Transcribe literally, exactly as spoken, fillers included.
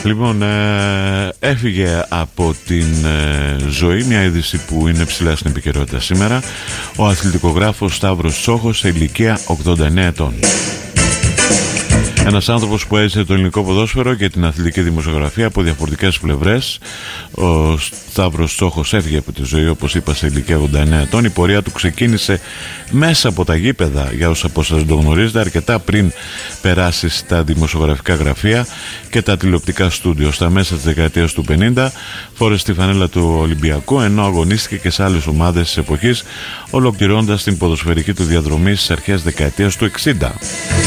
Λοιπόν, ε, έφυγε από την ε, ζωή μια είδηση που είναι ψηλά στην επικαιρότητα σήμερα. Ο αθλητικογράφος Σταύρος Τσόχος σε ηλικία ογδόντα εννέα ετών. Ένας άνθρωπος που έζησε το ελληνικό ποδόσφαιρο και την αθλητική δημοσιογραφία από διαφορετικές πλευρές. Ο Σταύρος Τσόχος έφυγε από τη ζωή, όπως είπα, σε ηλικία ογδόντα εννέα ετών. Η πορεία του ξεκίνησε μέσα από τα γήπεδα, για όσους από σας το γνωρίζετε, αρκετά πριν περάσει στα δημοσιογραφικά γραφεία και τα τηλεοπτικά στούντιο. Στα μέσα της δεκαετίας του πενήντα φόρεσε τη φανέλα του Ολυμπιακού, ενώ αγωνίστηκε και σε άλλες ομάδες της εποχής, ολοκληρώνοντας την ποδοσφαιρική του διαδρομή στις αρχές δεκαετίας του εξήντα.